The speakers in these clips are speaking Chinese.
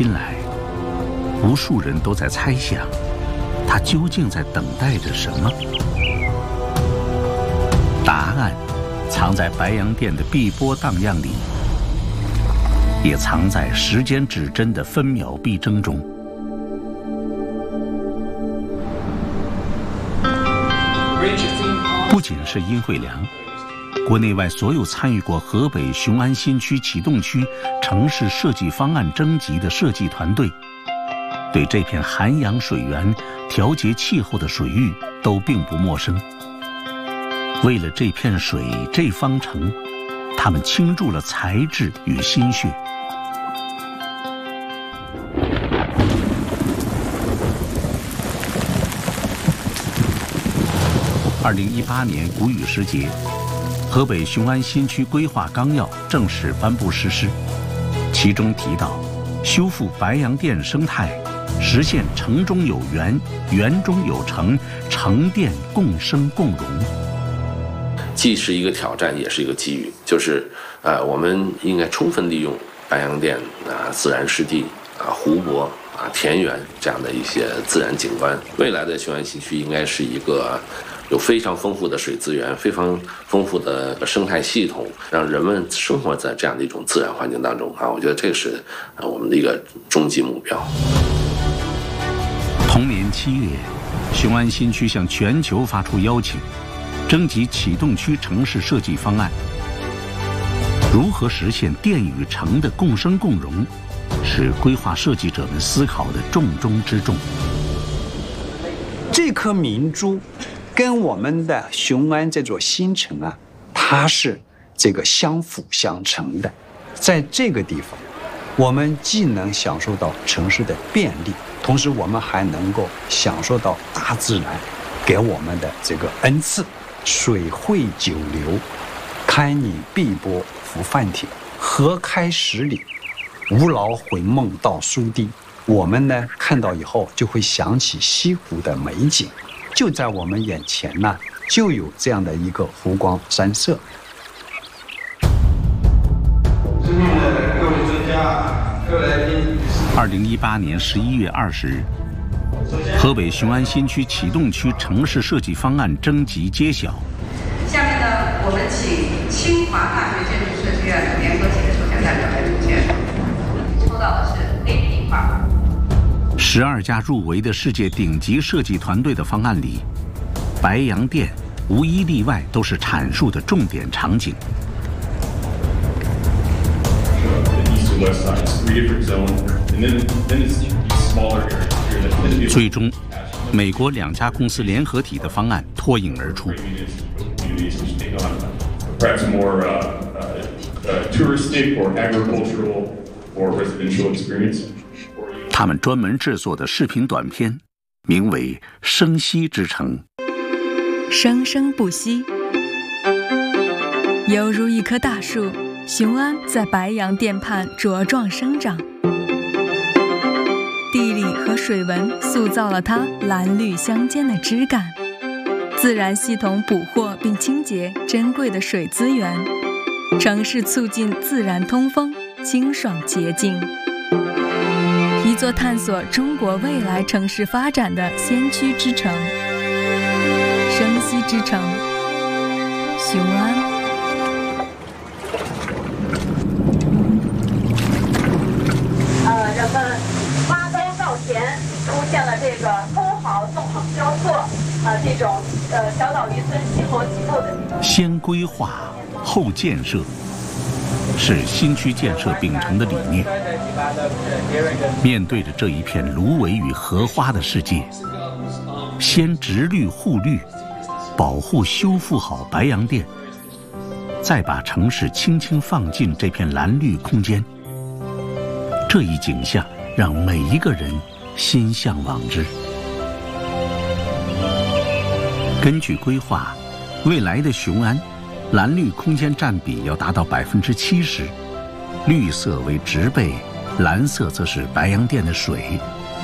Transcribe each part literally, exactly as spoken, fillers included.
心来，无数人都在猜想，他究竟在等待着什么？答案藏在白洋淀的碧波荡漾里，也藏在时间指针的分秒必争中。不仅是殷惠良，国内外所有参与过河北雄安新区启动区城市设计方案征集的设计团队，对这片涵养水源、调节气候的水域都并不陌生。为了这片水、这方城，他们倾注了才智与心血。二零一八年谷雨时节，河北雄安新区规划纲要正式颁布实施，其中提到修复白洋淀生态，实现城中有园、园中有城、城淀共生共荣。 既是一个挑战，也是一个机遇，就是呃，我们应该充分利用白洋淀啊、呃、自然湿地啊、呃、湖泊啊、呃、田园这样的一些自然景观。未来的雄安新区应该是一个有非常丰富的水资源、非常丰富的生态系统，让人们生活在这样的一种自然环境当中啊！我觉得这是呃我们的一个终极目标。 同年七月，雄安新区向全球发出邀请，征集启动区城市设计方案。如何实现淀与城的共生共荣，是规划设计者们思考的重中之重。 这颗明珠跟我们的雄安这座新城啊，它是这个相辅相成的。在这个地方，我们既能享受到城市的便利，同时我们还能够享受到大自然给我们的这个恩赐。水汇九流，堪拟碧波浮泛艇，河开十里，无劳回梦到苏堤。我们呢看到以后就会想起西湖的美景，就在我们眼前呢，就有这样的一个湖光山色。 二零一八年十一月二十日，河北雄安新区启动区城市设计方案征集揭晓。 下面呢，我们请清华大学建筑设计院联合体的抽签代表来出签。抽到的是 A 地块。 十二家入围的世界顶级设计团队的方案里，白洋淀无一例外都是阐述的重点场景。最终，美国两家公司联合体的方案脱颖而出。他们专门制作的视频短片，名为《生息之城》。 生生不息，犹如一棵大树，雄安在白洋淀畔茁壮生长。地理和水文塑造了它蓝绿相间的枝干，自然系统捕获并清洁珍贵的水资源，城市促进自然通风，清爽洁净。一座探索中国未来城市发展的先驱之城，生息之城，雄安。 呃，人们挖沟造田，出现了这个沟壕纵横交错，呃，这种呃小岛渔村星罗棋布的。 先规划后建设，是新区建设秉承的理念。面对着这一片芦苇与荷花的世界，先植绿护绿，保护修复好白洋淀，再把城市轻轻放进这片蓝绿空间。这一景象让每一个人心向往之。根据规划，未来的雄安蓝绿空间占比要达到百分之七十，绿色为植被，蓝色则是白洋淀的水。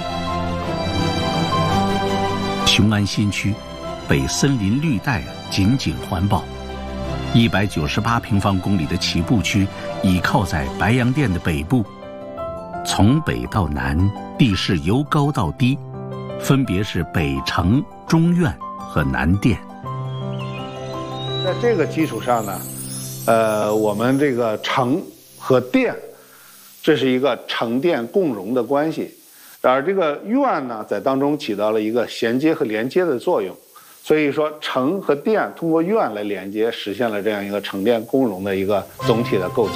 雄安新区被森林绿带紧紧环抱，一百九十八平方公里的起步区倚靠在白洋淀的北部， 从北到南，地势由高到低，分别是北城、中院和南殿。 在这个基础上呢，呃，我们这个城和殿，这是一个城殿共融的关系，而这个院呢，在当中起到了一个衔接和连接的作用。所以说，城和殿通过院来连接，实现了这样一个城殿共融的一个总体的构架。